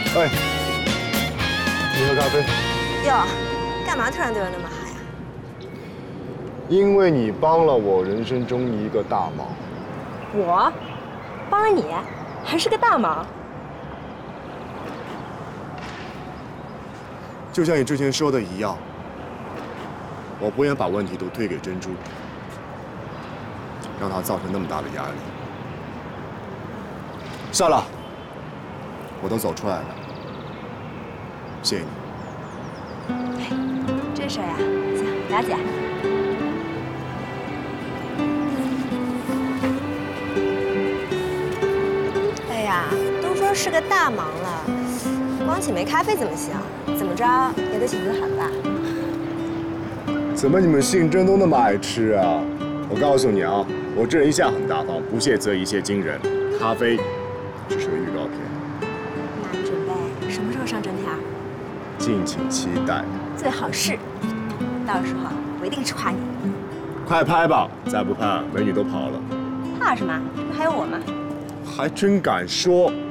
哎，你喝咖啡？ 哟，干嘛突然对我那么好呀？ 因为你帮了我人生中一个大忙。 我帮了你，还是个大忙。 就像你之前说的一样，我不愿把问题都推给珍珠，让她造成那么大的压力。算了，我都走出来了，谢谢你。 这事儿呀，行，了解。哎呀，都说是个大忙了，光请杯咖啡怎么行？怎么着也得请顿好的吧？ 怎么你们姓甄都那么爱吃啊？我告诉你啊，我这人一向很大方，不谢则一谢惊人。咖啡只是个预告片， 那你准备什么时候上正片？ 敬请期待。 最好是，到时候我一定是夸你。 快拍吧，再不拍美女都跑了。 怕什么？这不还有我吗？ 还真敢说。